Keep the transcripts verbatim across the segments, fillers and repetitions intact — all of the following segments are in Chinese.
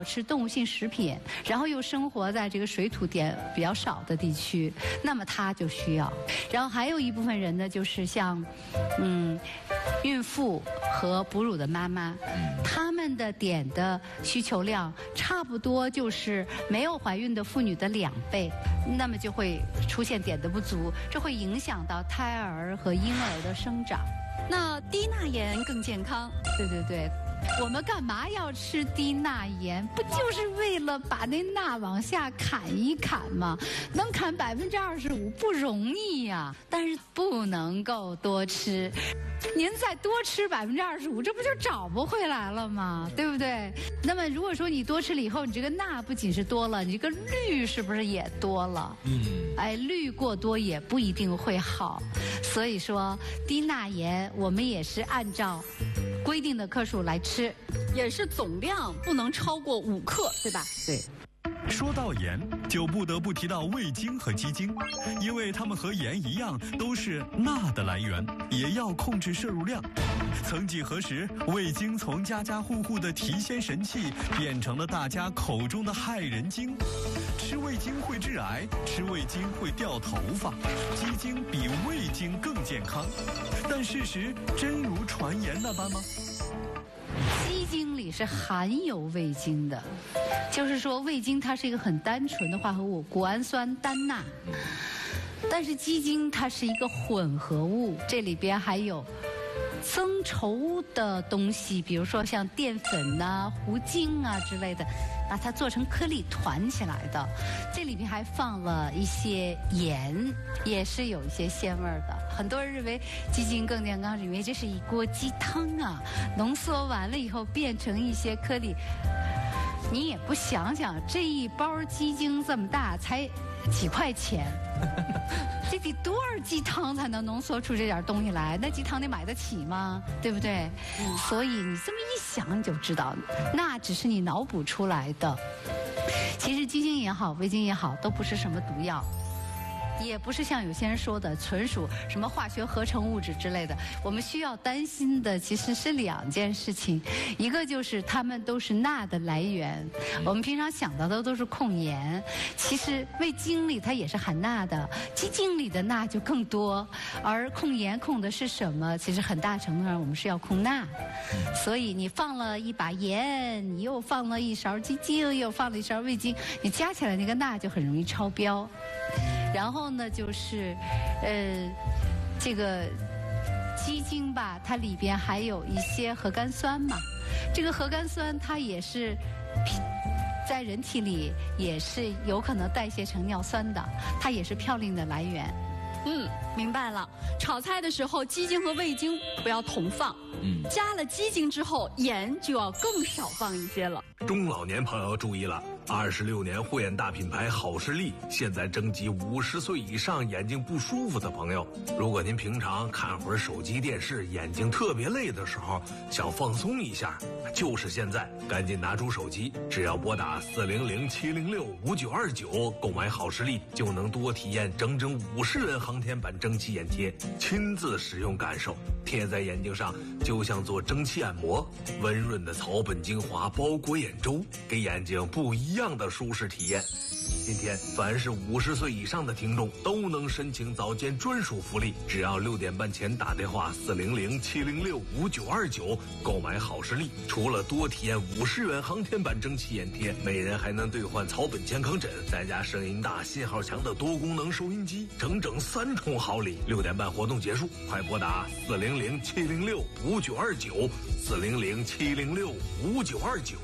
吃动物性食品，然后又生活在这个水土点比较少的地区，那么他就需要。然后还有一部分人呢，就是像，嗯，孕妇和哺乳的妈妈，他们的碘的需求量差不多就是没有怀孕的妇女的两倍，那么就会出现碘的不足，这会影响到胎儿和婴儿的生长。 那低钠盐更健康？ 对对对。我们干嘛要吃低钠盐？不就是为了把那钠往下砍一砍吗？能砍百分之二十五不容易呀、啊，但是不能够多吃。您再多吃百分之二十五，这不就找不回来了吗？对不对？那么如果说你多吃了以后，你这个钠不仅是多了，你这个氯是不是也多了？嗯，哎，氯过多也不一定会好。所以说，低钠盐我们也是按照规定的克数来吃， 也是总量不能超过五克，对吧？ 对。 说到盐，就不得不提到味精和鸡精，因为它们和盐一样都是钠的来源，也要控制摄入量。曾几何时，味精从家家户户的提鲜神器变成了大家口中的害人精。吃味精会致癌，吃味精会掉头发，鸡精比味精更健康。但事实真如传言那般吗？ 鸡精里是含有味精的，就是说味精它是一个很单纯的化合物，谷氨酸单钠，但是鸡精它是一个混合物，这里边还有增稠的东西，比如说像淀粉呐、糊精啊之类的，把它做成颗粒团起来的。这里边还放了一些盐，也是有一些鲜味的。很多人认为鸡精更健康，是因为这是一锅鸡汤啊，浓缩完了以后变成一些颗粒。你也不想想，这一包鸡精这么大，才几块钱。这得多少鸡汤才能浓缩出这点东西来？那鸡汤得买得起吗？对不对？嗯、所以你这么一想，你就知道，那只是你脑补出来的。其实鸡精也好，味精也好，都不是什么毒药。也不是像有些人说的纯属什么化学合成物质之类的。我们需要担心的其实是两件事情，一个就是它们都是钠的来源，我们平常想到的都是控盐，其实味精里它也是含钠的，鸡精里的钠就更多。而控盐控的是什么？其实很大程度上我们是要控钠，所以你放了一把盐，你又放了一勺鸡精，又放了一勺味精，你加起来那个钠就很容易超标。然后呢，就是，呃，这个鸡精吧，它里边还有一些核苷酸嘛。这个核苷酸它也是在人体里也是有可能代谢成尿酸的，它也是嘌呤的来源。 嗯，明白了。炒菜的时候，鸡精和味精不要同放。嗯，加了鸡精之后，盐就要更少放一些了。 中老年朋友注意了，二十六年护眼大品牌好视力现在征集五十岁以上眼睛不舒服的朋友。如果您平常看会儿手机电视，眼睛特别累的时候，想放松一下，就是现在，赶紧拿出手机，只要拨打四零零七零六五九二九购买好视力，就能多体验整整五十元航天版蒸汽眼贴，亲自使用感受，贴在眼睛上就像做蒸汽按摩，温润的草本精华包裹眼周，给眼睛不一样的舒适体验。今天凡是五十岁以上的听众都能申请早间专属福利，只要六点半前打电话四零零七零六五九二九购买好视力，除了多体验五十元航天版蒸汽眼贴，每人还能兑换草本健康枕，再加声音大信号强的多功能收音机，整整三重好礼。六点半活动结束，快拨打四零零七零六五九二九四零零七零六五九二九。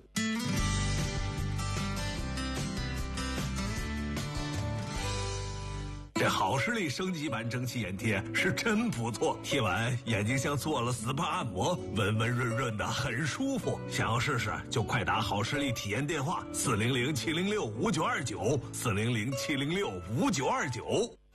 这好视力升级版蒸汽眼贴是真不错，贴完眼睛像做了 S P A 按摩，温温润润的，很舒服。想要试试就快打好视力体验电话四零零七零六五九二九四零零七零六五九二九。